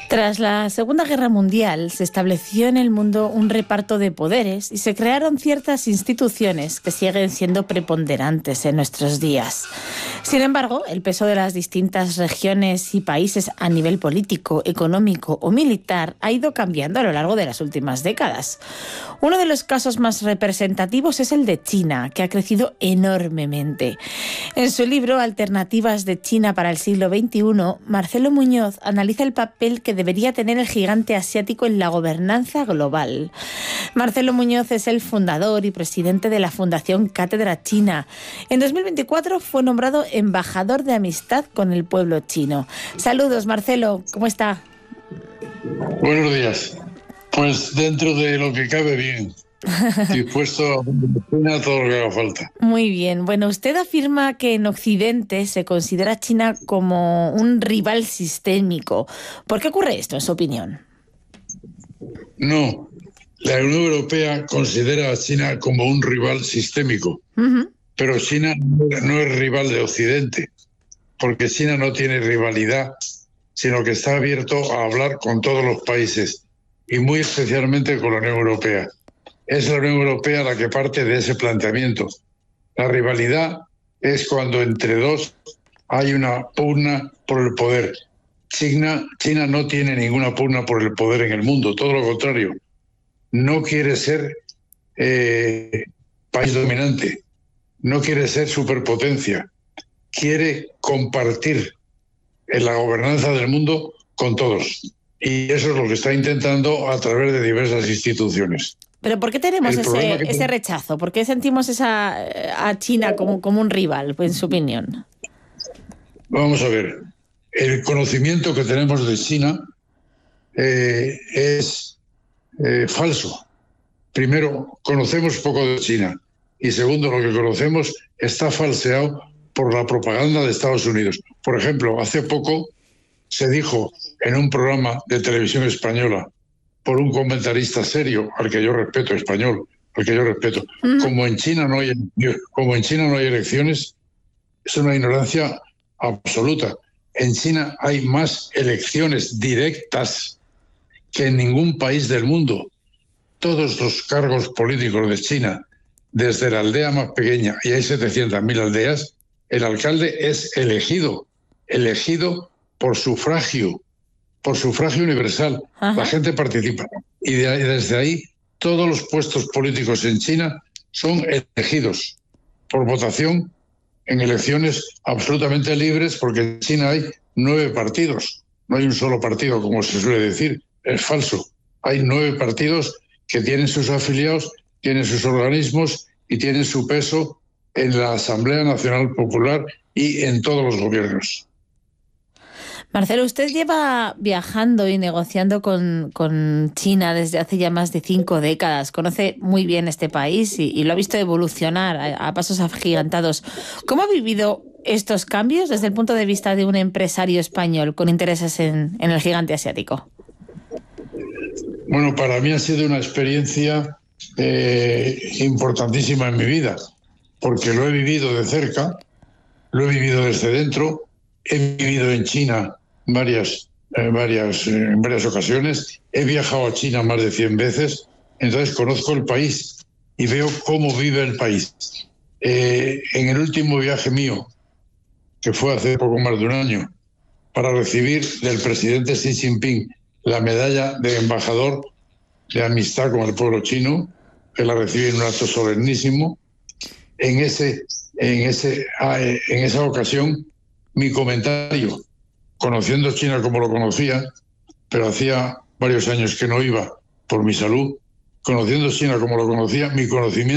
Tras la Segunda Guerra Mundial se estableció en el mundo un reparto de poderes y se crearon ciertas instituciones que siguen siendo preponderantes en nuestros días. Sin embargo, el peso de las distintas regiones y países a nivel político, económico o militar ha ido cambiando a lo largo de las últimas décadas. Uno de los casos más representativos es el de China, que ha crecido enormemente. En su libro Alternativas de China para el siglo XXI, Marcelo Muñoz analiza el papel que debería tener el gigante asiático en la gobernanza global. Marcelo Muñoz es el fundador y presidente de la Fundación Cátedra China. En 2024 fue nombrado embajador de amistad con el pueblo chino. Saludos, Marcelo, ¿cómo está? Buenos días. Pues dentro de lo que cabe bien, dispuesto a todo lo que haga falta. Muy bien. Bueno, usted afirma que en Occidente se considera a China como un rival sistémico. ¿Por qué ocurre esto, en su opinión? No, la Unión Europea considera a China como un rival sistémico, pero China no es rival de Occidente, porque China no tiene rivalidad, sino que está abierto a hablar con todos los países y muy especialmente con la Unión Europea. Es la Unión Europea la que parte de ese planteamiento. La rivalidad es cuando entre dos hay una pugna por el poder. China no tiene ninguna pugna por el poder en el mundo, todo lo contrario. No quiere ser país dominante, no quiere ser superpotencia, quiere compartir en la gobernanza del mundo con todos. Y eso es lo que está intentando a través de diversas instituciones. ¿Pero por qué tenemos ese rechazo? ¿Por qué sentimos a China como un rival, en su opinión? Vamos a ver. El conocimiento que tenemos de China es falso. Primero, conocemos poco de China. Y segundo, lo que conocemos está falseado por la propaganda de Estados Unidos. Por ejemplo, hace poco se dijo en un programa de televisión española por un comentarista serio, al que yo respeto, español, al que yo respeto, como en China no hay elecciones, es una ignorancia absoluta. En China hay más elecciones directas que en ningún país del mundo. Todos los cargos políticos de China, desde la aldea más pequeña, y hay 700.000 aldeas, el alcalde es elegido por sufragio universal. Ajá. La gente participa. Y desde ahí, todos los puestos políticos en China son elegidos por votación en elecciones absolutamente libres, porque en China hay 9 partidos. No hay un solo partido, como se suele decir. Es falso. Hay 9 partidos que tienen sus afiliados, tienen sus organismos y tienen su peso en la Asamblea Nacional Popular y en todos los gobiernos. Marcelo, usted lleva viajando y negociando con China desde hace ya más de 5 décadas. Conoce muy bien este país y lo ha visto evolucionar a pasos agigantados. ¿Cómo ha vivido estos cambios desde el punto de vista de un empresario español con intereses en el gigante asiático? Bueno, para mí ha sido una experiencia importantísima en mi vida, porque lo he vivido de cerca, lo he vivido desde dentro, he vivido en China en varias ocasiones, he viajado a China más de 100 veces, entonces conozco el país y veo cómo vive el país. En el último viaje mío, que fue hace poco más de un año, para recibir del presidente Xi Jinping la medalla de embajador de amistad con el pueblo chino, que la recibí en un acto solemnísimo, en esa ocasión mi comentario, conociendo China como lo conocía, pero hacía varios años que no iba por mi salud, conociendo China como lo conocía, mi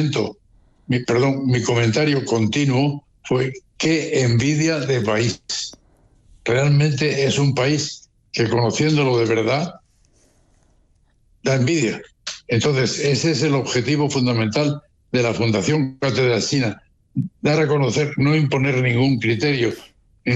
comentario continuo fue: qué envidia de país. Realmente es un país que, conociéndolo de verdad, da envidia. Entonces, ese es el objetivo fundamental de la Fundación Cátedra China: dar a conocer, no imponer ningún criterio, ni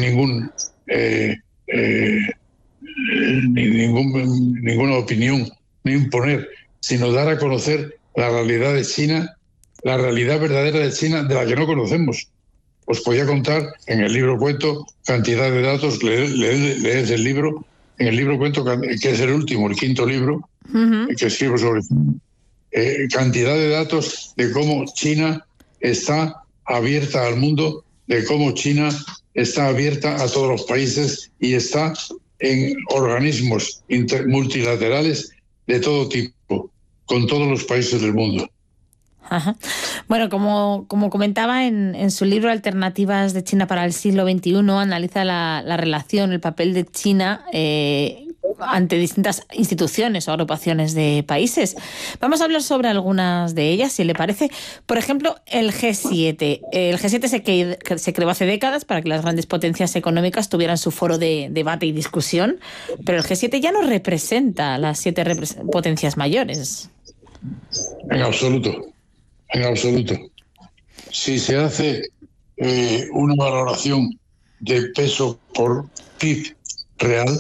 ninguna opinión, no imponer, sino dar a conocer la realidad de China, la realidad verdadera de China, de la que no conocemos. Os podía contar, en el libro cuento cantidad de datos, leed el libro, en el libro cuento que es el último, el quinto libro que escribo sobre cantidad de datos de cómo China está abierta al mundo, de cómo China está abierta a todos los países y está en organismos multilaterales de todo tipo, con todos los países del mundo. Ajá. Bueno, como comentaba en su libro Alternativas de China para el siglo XXI, analiza la relación, el papel de China ante distintas instituciones o agrupaciones de países. Vamos a hablar sobre algunas de ellas, si le parece. Por ejemplo, el G7. El G7 se creó hace décadas para que las grandes potencias económicas tuvieran su foro de debate y discusión, pero el G7 ya no representa a las 7 potencias mayores. En absoluto. En absoluto. Si se hace una valoración de peso por PIB real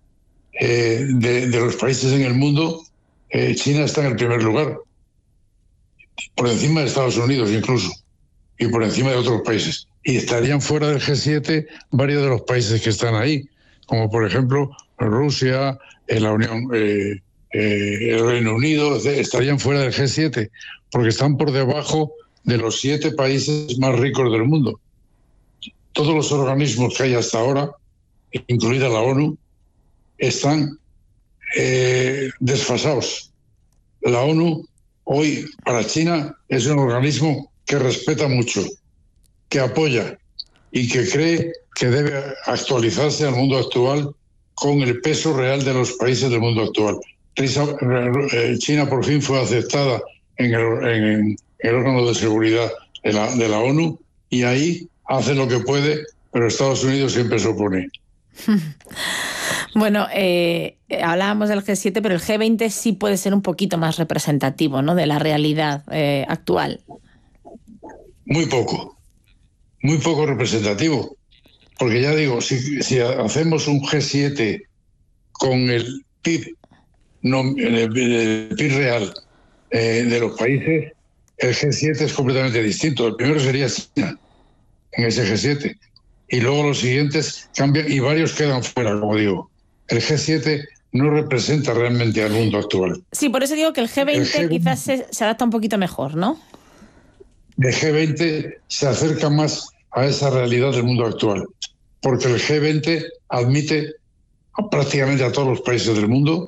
de los países en el mundo, China está en el primer lugar, por encima de Estados Unidos incluso, y por encima de otros países. Y estarían fuera del G7 varios de los países que están ahí, como por ejemplo Rusia, la Unión, el Reino Unido, estarían fuera del G7, porque están por debajo de los 7 países más ricos del mundo. Todos los organismos que hay hasta ahora, incluida la ONU, están desfasados. La ONU hoy para China es un organismo que respeta mucho, que apoya y que cree que debe actualizarse al mundo actual con el peso real de los países del mundo actual. China por fin fue aceptada en el órgano de seguridad de la ONU y ahí hace lo que puede, pero Estados Unidos siempre se opone. Bueno, hablábamos del G7, pero el G20 sí puede ser un poquito más representativo, ¿no?, de la realidad actual. Muy poco representativo, porque ya digo, si hacemos un G7 con el PIB, el PIB real de los países, el G7 es completamente distinto. El primero sería China en ese G7 y luego los siguientes cambian y varios quedan fuera, como digo. El G7 no representa realmente al mundo actual. Sí, por eso digo que el G20 quizás se adapta un poquito mejor, ¿no? El G20 se acerca más a esa realidad del mundo actual, porque el G20 admite prácticamente a todos los países del mundo,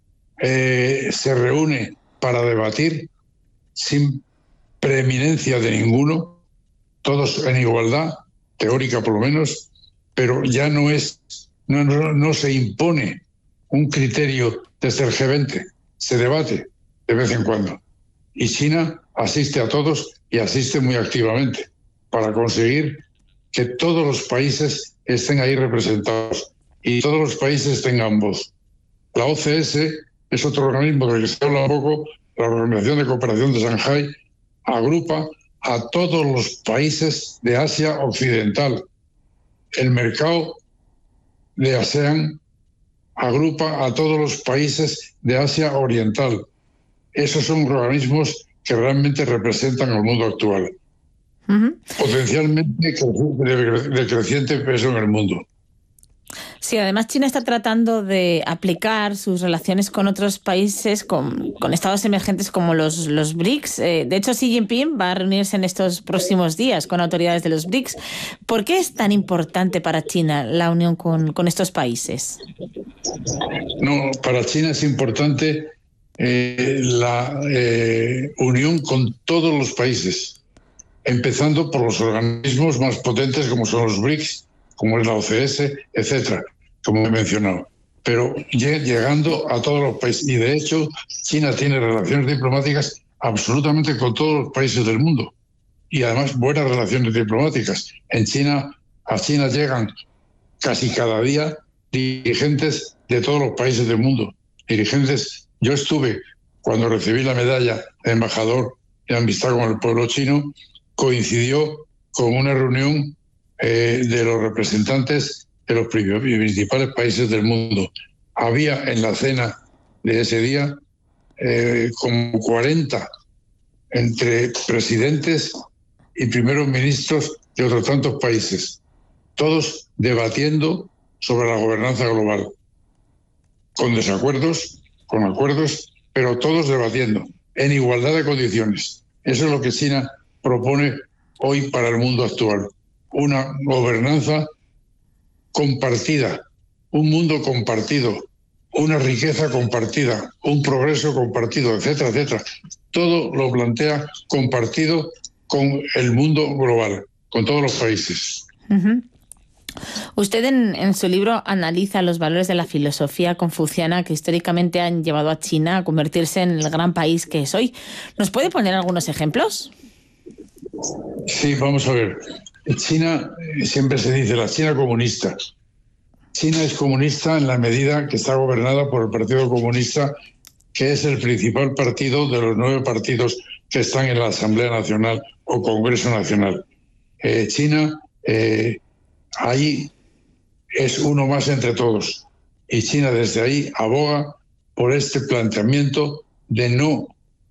se reúne para debatir sin preeminencia de ninguno, todos en igualdad, teórica por lo menos, pero ya no se impone un criterio desde el G20, se debate de vez en cuando. Y China asiste a todos y asiste muy activamente para conseguir que todos los países estén ahí representados y todos los países tengan voz. La OCS es otro organismo del que se habla poco, la Organización de Cooperación de Shanghái, agrupa a todos los países de Asia Occidental. El mercado de ASEAN agrupa a todos los países de Asia Oriental. Esos son organismos que realmente representan al mundo actual. Potencialmente de creciente peso en el mundo. Sí, además China está tratando de aplicar sus relaciones con otros países, con estados emergentes como los BRICS. De hecho, Xi Jinping va a reunirse en estos próximos días con autoridades de los BRICS. ¿Por qué es tan importante para China la unión con estos países? No, para China es importante la unión con todos los países, empezando por los organismos más potentes como son los BRICS, como es la OCS, etcétera, como he mencionado. Pero llegando a todos los países. Y de hecho, China tiene relaciones diplomáticas absolutamente con todos los países del mundo. Y además buenas relaciones diplomáticas. A China llegan casi cada día dirigentes de todos los países del mundo. Yo estuve, cuando recibí la medalla de embajador de amistad con el pueblo chino, coincidió con una reunión de los representantes de los principales países del mundo. Había en la cena de ese día como 40 entre presidentes y primeros ministros de otros tantos países, todos debatiendo sobre la gobernanza global. con desacuerdos, con acuerdos, pero todos debatiendo, en igualdad de condiciones. Eso es lo que China propone hoy para el mundo actual. Una gobernanza compartida, un mundo compartido, una riqueza compartida, un progreso compartido, etcétera, etcétera. Todo lo plantea compartido con el mundo global, con todos los países. Uh-huh. Usted en su libro analiza los valores de la filosofía confuciana que históricamente han llevado a China a convertirse en el gran país que es hoy. ¿Nos puede poner algunos ejemplos? Sí, vamos a ver. China, siempre se dice, la China comunista. China es comunista en la medida que está gobernada por el Partido Comunista, que es el principal partido de los 9 partidos que están en la Asamblea Nacional o Congreso Nacional. China ahí es uno más entre todos. Y China desde ahí aboga por este planteamiento de no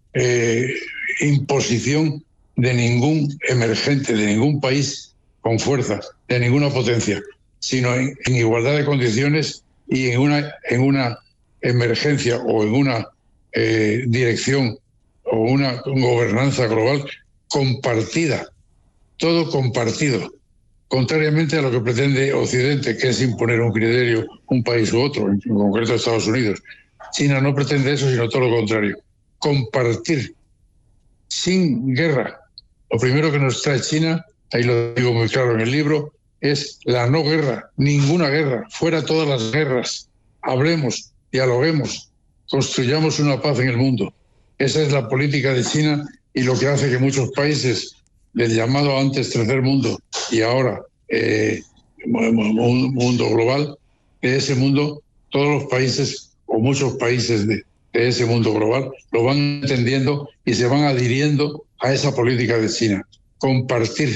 imposición de ningún emergente, de ningún país con fuerza, de ninguna potencia, sino en igualdad de condiciones y en una emergencia o en una dirección o una gobernanza global compartida, todo compartido, contrariamente a lo que pretende Occidente, que es imponer un criterio, un país u otro, en concreto Estados Unidos. China no pretende eso, sino todo lo contrario, compartir sin guerra. Lo primero que nos trae China, ahí lo digo muy claro en el libro, es la no guerra, ninguna guerra, fuera todas las guerras. Hablemos, dialoguemos, construyamos una paz en el mundo. Esa es la política de China y lo que hace que muchos países del llamado antes tercer mundo y ahora mundo global, de ese mundo, todos los países o muchos países de ese mundo global lo van entendiendo y se van adhiriendo a esa política de China. Compartir.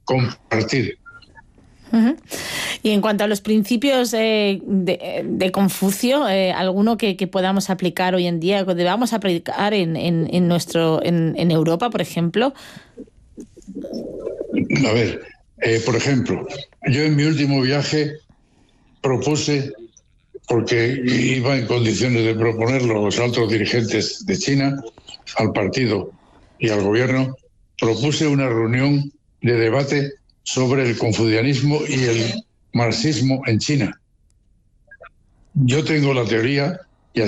Uh-huh. Y en cuanto a los principios de Confucio, ¿alguno que podamos aplicar hoy en día, que debamos aplicar en Europa, por ejemplo? A ver, por ejemplo, yo en mi último viaje propuse, porque iba en condiciones de proponerlo a los altos dirigentes de China, al partido y al gobierno, propuse una reunión de debate sobre el confucianismo y el marxismo en China. Yo tengo la teoría